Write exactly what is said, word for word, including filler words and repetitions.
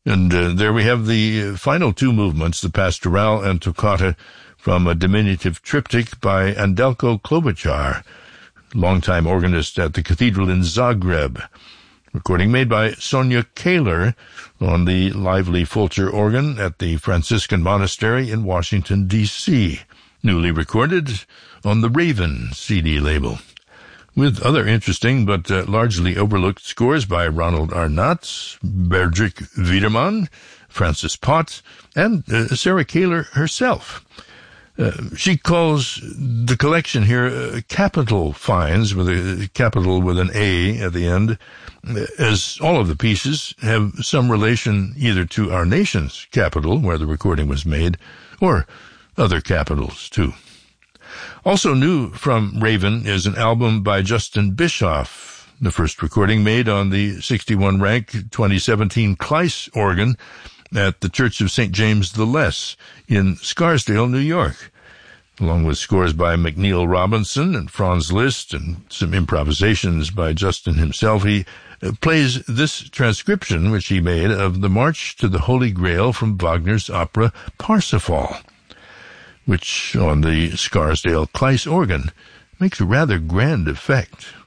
And uh, there we have the final two movements, the Pastorale and Toccata, from a diminutive triptych by Andelko Klobuchar, longtime organist at the cathedral in Zagreb. Recording made by Sonia Kaler on the lively Fulcher organ at the Franciscan Monastery in Washington, D C, newly recorded on the Raven C D label, with other interesting but uh, largely overlooked scores by Ronald Arnott, Berdrich Wiedermann, Francis Pott, and uh, Sarah Kaler herself. Uh, she calls the collection here uh, Capital Finds, with a capital with an A at the end, as all of the pieces have some relation either to our nation's capital, where the recording was made, or other capitals, too. Also new from Raven is an album by Justin Bischoff, the first recording made on the sixty-one rank twenty seventeen Kleiss organ at the Church of Saint James the Less in Scarsdale, New York, along with scores by McNeill Robinson and Franz Liszt and some improvisations by Justin himself. He uh, plays this transcription, which he made, of the March to the Holy Grail from Wagner's opera Parsifal, which on the Scarsdale Kleiss organ makes a rather grand effect.